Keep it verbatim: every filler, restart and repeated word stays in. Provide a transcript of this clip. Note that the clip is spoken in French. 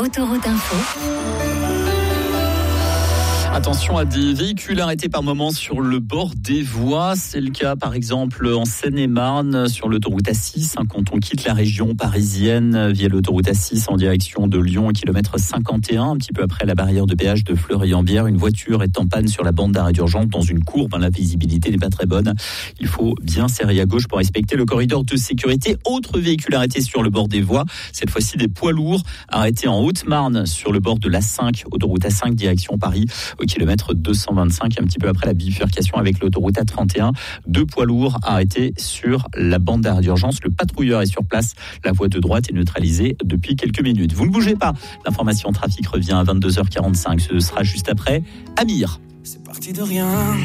Autoroute Info. Attention à des véhicules arrêtés par moments sur le bord des voies. C'est le cas par exemple en Seine-et-Marne sur l'autoroute A six hein, quand on quitte la région parisienne via l'autoroute A six en direction de Lyon au kilomètre cinquante et un, un petit peu après la barrière de péage de Fleury-en-Bière. Une voiture est en panne sur la bande d'arrêt d'urgence dans une courbe. La visibilité n'est pas très bonne. Il faut bien serrer à gauche pour respecter le corridor de sécurité. Autre véhicule arrêté sur le bord des voies, cette fois-ci des poids lourds arrêtés en Haute-Marne sur le bord de l'A cinq, autoroute A cinq direction Paris au kilomètre deux cent vingt-cinq, un petit peu après la bifurcation avec l'autoroute A trente et un. Deux poids lourds arrêtés sur la bande d'arrêt d'urgence. Le patrouilleur est sur place. La voie de droite est neutralisée depuis quelques minutes. Vous ne bougez pas. L'information trafic revient à vingt-deux heures quarante-cinq. Ce sera juste après Amir. C'est parti de rien.